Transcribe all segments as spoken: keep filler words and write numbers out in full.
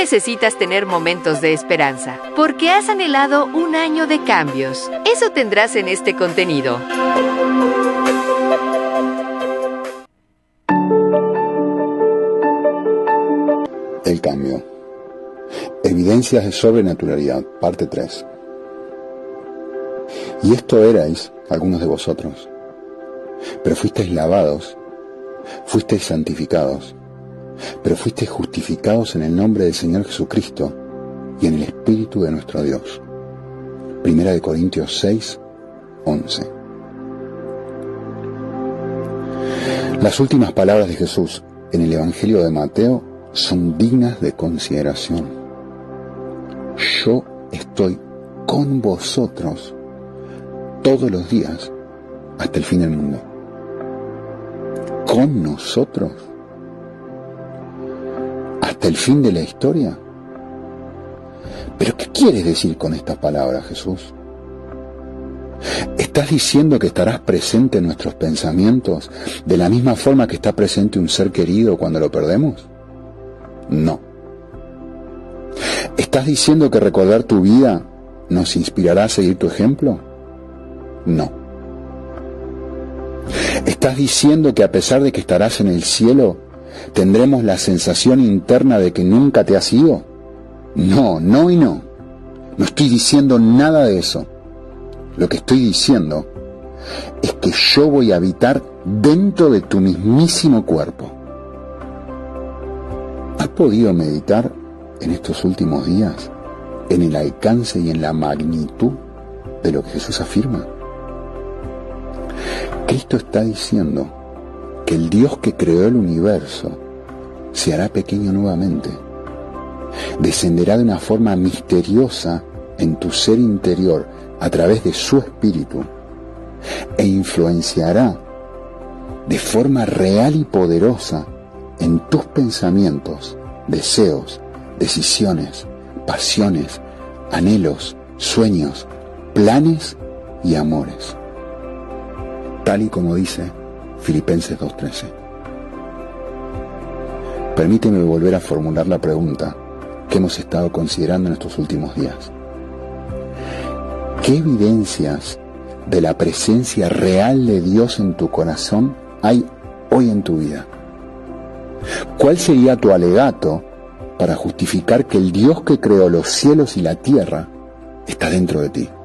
necesitas tener momentos de esperanza, porque has anhelado un año de cambios. Eso tendrás en este contenido. El cambio. Evidencias de sobrenaturalidad, parte tres. Y esto erais algunos de vosotros, pero fuisteis lavados, fuisteis santificados, pero fuisteis justificados en el nombre del Señor Jesucristo y en el Espíritu de nuestro Dios. Primera de Corintios seis, once. Las últimas palabras de Jesús en el Evangelio de Mateo son dignas de consideración. Yo estoy con vosotros todos los días hasta el fin del mundo. ¿Con nosotros? ¿Hasta el fin de la historia? ¿Pero qué quieres decir con estas palabras, Jesús? ¿Estás diciendo que estarás presente en nuestros pensamientos de la misma forma que está presente un ser querido cuando lo perdemos? No. ¿Estás diciendo que recordar tu vida nos inspirará a seguir tu ejemplo? No. ¿Estás diciendo que a pesar de que estarás en el cielo, tendremos la sensación interna de que nunca te has ido? No, no y no. No estoy diciendo nada de eso. Lo que estoy diciendo es que yo voy a habitar dentro de tu mismísimo cuerpo. ¿Has podido meditar en estos últimos días en el alcance y en la magnitud de lo que Jesús afirma? Cristo está diciendo que el Dios que creó el universo se hará pequeño nuevamente. Descenderá de una forma misteriosa en tu ser interior a través de su espíritu e influenciará de forma real y poderosa en tus pensamientos, deseos, decisiones, pasiones, anhelos, sueños, planes y amores. Tal y como dice Filipenses dos trece. Permíteme volver a formular la pregunta que hemos estado considerando en estos últimos días. ¿Qué evidencias de la presencia real de Dios en tu corazón hay hoy en tu vida? ¿Cuál sería tu alegato para justificar que el Dios que creó los cielos y la tierra está dentro de ti?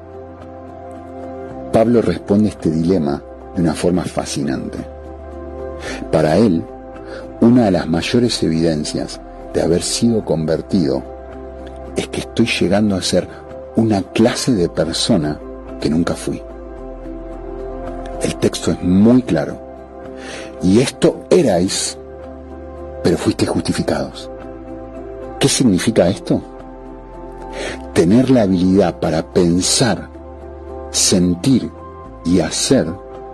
Pablo responde este dilema de una forma fascinante. Para él, una de las mayores evidencias de haber sido convertido es que estoy llegando a ser una clase de persona que nunca fui. El texto es muy claro. Y esto erais, pero fuisteis justificados. ¿Qué significa esto? Tener la habilidad para pensar, sentir y hacer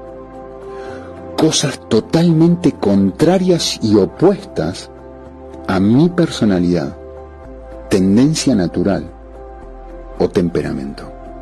cosas totalmente contrarias y opuestas a mi personalidad, tendencia natural o temperamento.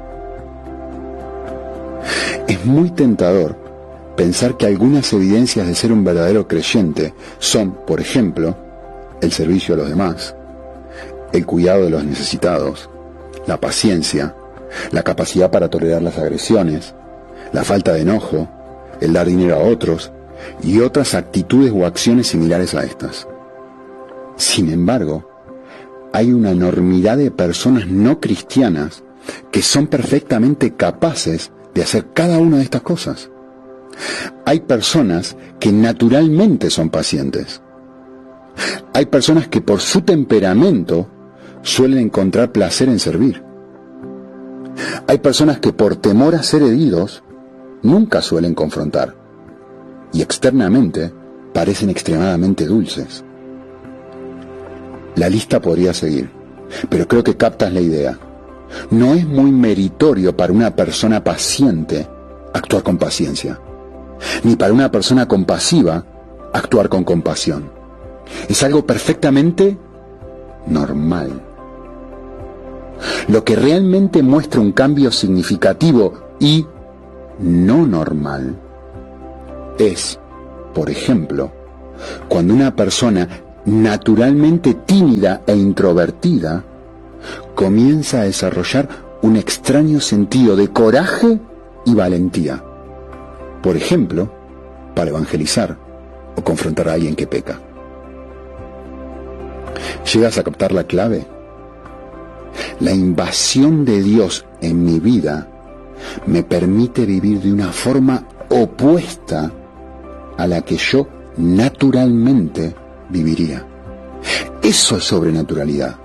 Es muy tentador pensar que algunas evidencias de ser un verdadero creyente son, por ejemplo, el servicio a los demás, el cuidado de los necesitados, la paciencia, la capacidad para tolerar las agresiones, la falta de enojo, el dar dinero a otros y otras actitudes o acciones similares a estas. Sin embargo, hay una enormidad de personas no cristianas que son perfectamente capaces de hacer cada una de estas cosas. Hay personas que naturalmente son pacientes. Hay personas que por su temperamento suelen encontrar placer en servir. Hay personas que por temor a ser heridos nunca suelen confrontar y externamente parecen extremadamente dulces. La lista podría seguir, pero creo que captas la idea. No es muy meritorio para una persona paciente actuar con paciencia, ni para una persona compasiva actuar con compasión. Es algo perfectamente normal. Lo que realmente muestra un cambio significativo y no normal es, por ejemplo, cuando una persona naturalmente tímida e introvertida, comienza a desarrollar un extraño sentido de coraje y valentía. Por ejemplo, para evangelizar o confrontar a alguien que peca. ¿Llegas a captar la clave? La invasión de Dios en mi vida me permite vivir de una forma opuesta a la que yo naturalmente viviría. Eso es sobrenaturalidad.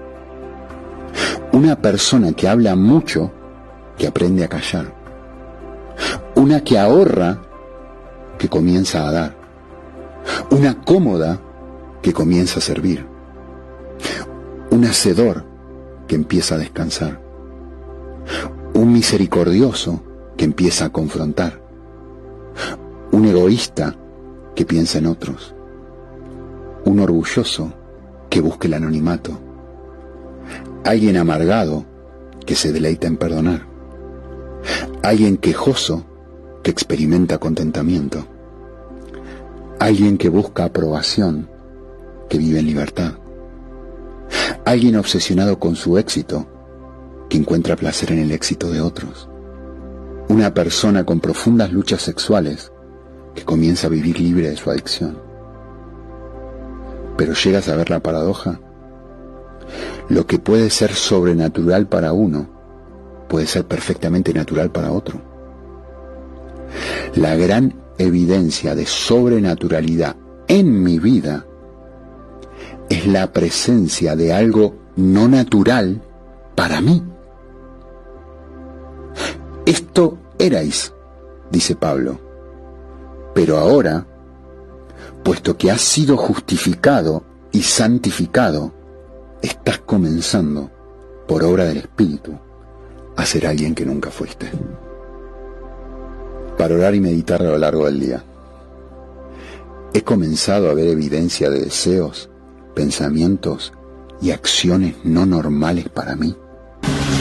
Una persona que habla mucho, que aprende a callar. Una que ahorra, que comienza a dar. Una cómoda, que comienza a servir. Un hacedor, que empieza a descansar. Un misericordioso, que empieza a confrontar. Un egoísta, que piensa en otros. Un orgulloso, que busca el anonimato. Alguien amargado, que se deleita en perdonar. Alguien quejoso, que experimenta contentamiento. Alguien que busca aprobación, que vive en libertad. Alguien obsesionado con su éxito, que encuentra placer en el éxito de otros. Una persona con profundas luchas sexuales, que comienza a vivir libre de su adicción. Pero llegas a ver la paradoja. Lo que puede ser sobrenatural para uno, puede ser perfectamente natural para otro. La gran evidencia de sobrenaturalidad en mi vida es la presencia de algo no natural para mí. Esto erais, dice Pablo, pero ahora, puesto que has sido justificado y santificado, estás comenzando, por obra del Espíritu, a ser alguien que nunca fuiste. Para orar y meditar a lo largo del día, he comenzado a ver evidencia de deseos, pensamientos y acciones no normales para mí.